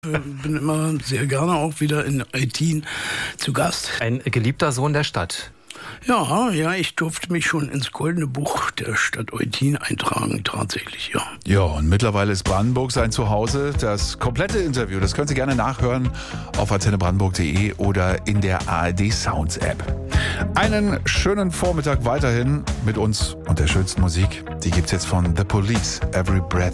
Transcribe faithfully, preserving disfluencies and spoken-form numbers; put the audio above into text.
Ich bin immer sehr gerne auch wieder in Eutin zu Gast. Ein geliebter Sohn der Stadt. Ja, ja, ich durfte mich schon ins Goldene Buch der Stadt Eutin eintragen, tatsächlich, ja. Ja, und mittlerweile ist Brandenburg sein Zuhause. Das komplette Interview, das können Sie gerne nachhören auf antenne brandenburg punkt de oder in der A R D Sounds App. Einen schönen Vormittag weiterhin mit uns und der schönsten Musik. Die gibt's jetzt von The Police, Every Breath